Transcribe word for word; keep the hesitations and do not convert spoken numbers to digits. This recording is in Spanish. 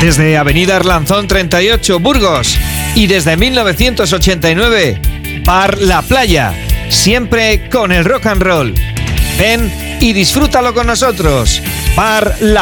Desde Avenida Arlanzón treinta y ocho, Burgos. Y desde mil novecientos ochenta y nueve, Bar La Playa. Siempre con el rock and roll. Ven y disfrútalo con nosotros. Bar La